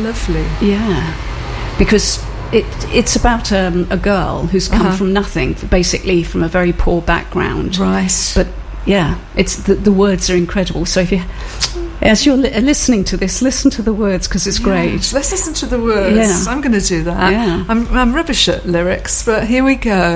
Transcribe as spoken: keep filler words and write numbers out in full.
lovely. Yeah, because it it's about um, a girl who's come Uh-huh. from nothing, basically from a very poor background. Right. But yeah, it's the, the words are incredible. So if you, as you're li- listening to this, listen to the words because it's great. Yes, let's listen to the words. Yeah. I'm going to do that. Yeah. I'm, I'm rubbish at lyrics, but here we go.